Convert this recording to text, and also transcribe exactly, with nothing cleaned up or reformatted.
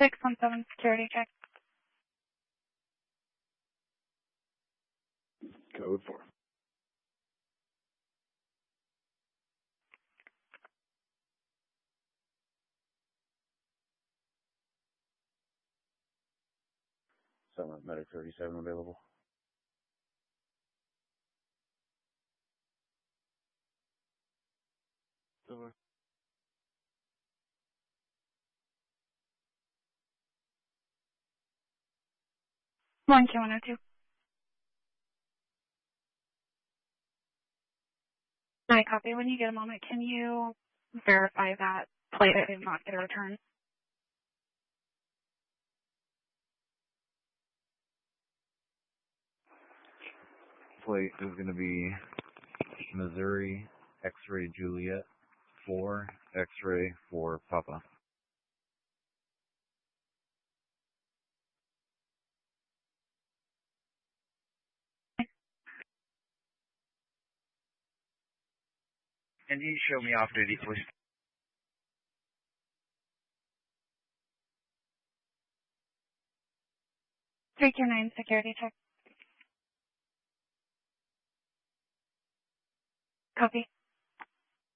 six one seven security check. Code four. Someone Medic thirty-seven available. Over. one Q one oh two. I copy. When you get a moment, can you verify that plate did not get a return? Plate is going to be Missouri X-ray Juliet four X-ray for Papa. Can you show me off duty, please? three two nine security check. Copy.